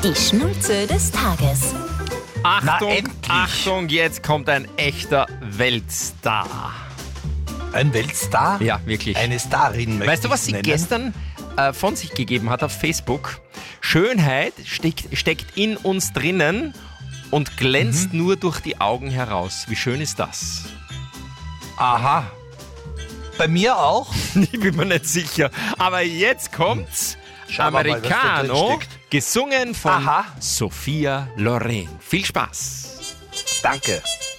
Die Schnulze des Tages. Achtung, Achtung, jetzt kommt ein echter Weltstar. Ein Weltstar? Ja, wirklich. Eine Starin möchte Weißt du, was ich sie nennen. gestern von sich gegeben hat auf Facebook? Schönheit steckt in uns drinnen und glänzt nur durch die Augen heraus. Wie schön ist das? Aha. Bei mir auch? Ich bin mir nicht sicher. Aber jetzt kommt's. Schauen wir mal, was da drin Americano, steckt. gesungen von Aha. Sophia Loren. Viel Spaß. Danke.